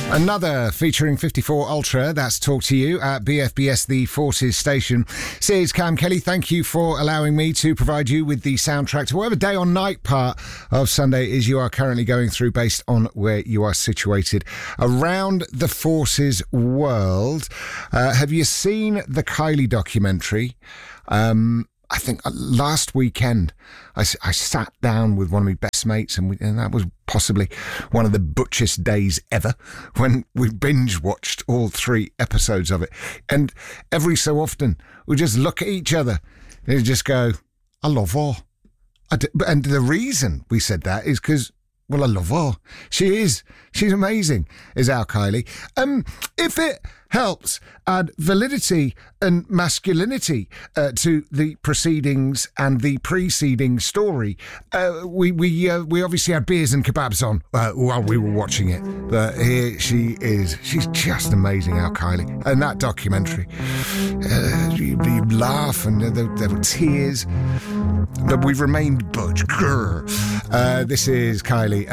Another featuring 54 Ultra, that's Talk to You at BFBS, the Forces station. Says Cam Kelly, thank you for allowing me to provide you with the soundtrack to whatever day or night part of Sunday is you are currently going through based on where you are situated around the Forces world. Have you seen the Kylie documentary? I think last weekend I sat down with one of my best mates and that was possibly one of the butchest days ever when we binge watched all 3 episodes of it. And every so often we just look at each other and just go, I love her. And the reason we said that is because, well, I love her. She's amazing, is our Kylie. If it helps add validity and masculinity to the proceedings and the preceding story, we obviously had beers and kebabs on while we were watching it. But here she is. She's just amazing, our Kylie. And that documentary, you laugh and there were tears, but we've remained butch. This is Kylie.